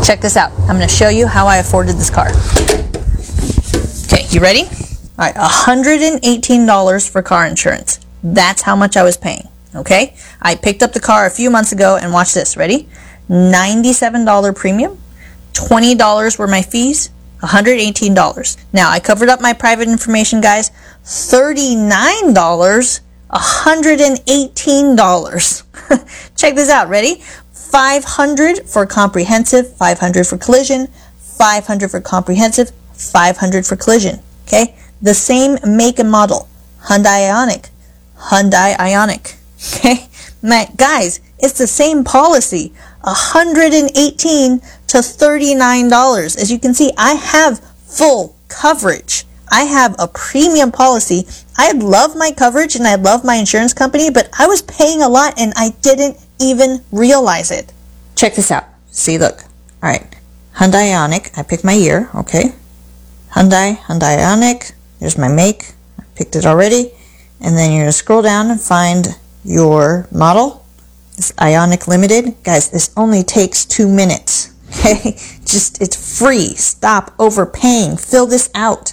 Check this out. I'm going to show you how I afforded this car. Okay, you ready? All right, $118 for car insurance. That's how much I was paying, okay? I picked up the car a few months ago, and watch this. Ready? $97 premium, $20 were my fees, $118. Now, I covered up my private information, guys. $39, $118. Check this out. Ready? $500 for comprehensive, $500 for collision, $500 for comprehensive, $500 for collision. Okay? The same make and model. Hyundai Ioniq. Okay? Guys, it's the same policy. $118 to $39. As you can see, I have full coverage. I have a premium policy. I love my coverage and I love my insurance company, but I was paying a lot and I didn't even realize it. Check this out. See, look. All right. Hyundai Ioniq. I picked my year. Okay. Hyundai Ioniq. There's my make. I picked it already. And then you're going to scroll down and find your model. This Ioniq Limited. Guys, this only takes 2 minutes. Okay? It's free. Stop overpaying. Fill this out.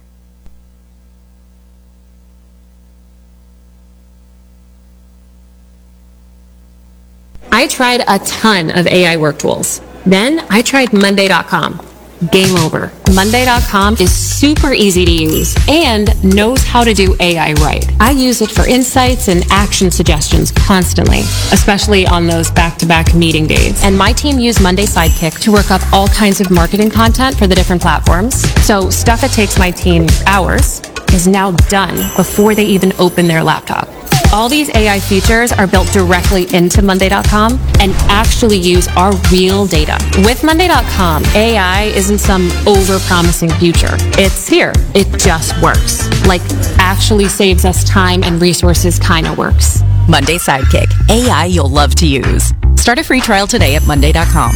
I tried a ton of AI work tools. Then I tried Monday.com. Game over. Monday.com is super easy to use and knows how to do AI right. I use it for insights and action suggestions constantly, especially on those back-to-back meeting days. And my team used Monday Sidekick to work up all kinds of marketing content for the different platforms. So stuff that takes my team hours is now done before they even open their laptop. All these AI features are built directly into Monday.com and actually use our real data. With Monday.com, AI isn't some over-promising future. It's here. It just works. Like, actually saves us time and resources kinda works. Monday Sidekick. AI you'll love to use. Start a free trial today at Monday.com.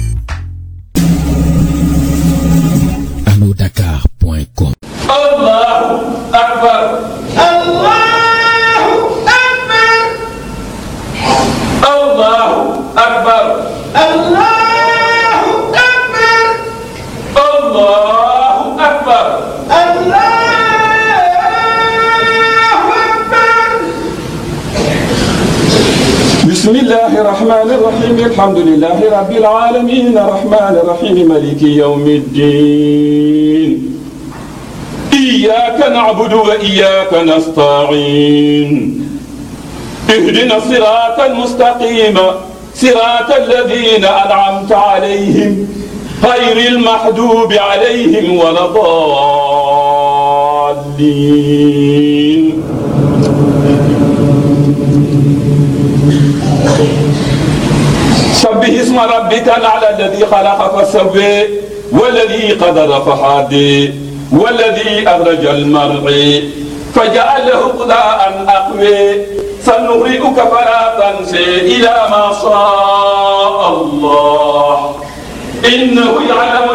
AnnoDakar.com. Allahu Akbar. Allahu Akbar. Allahu Akbar. Allahu Akbar. Allahu Akbar. Bismillahir Rahmanir Rahim. Alhamdulillahi Rabbil Alamin. Rahmanir Rahim. Maliki Yawmiddin. Iyyaka na'budu wa iyyaka nasta'in. اهدنا الصراط المستقيم صراط الذين أنعمت عليهم غير المحجوب عليهم ولا الضالين. سبح اسم ربك الأعلى الذي خلق فسوى والذي قدر فهدى والذي أخرج المرعى فجعله غثاء أحوى سنقرئك فلا تنسى إلى ما شاء الله إنه يعلم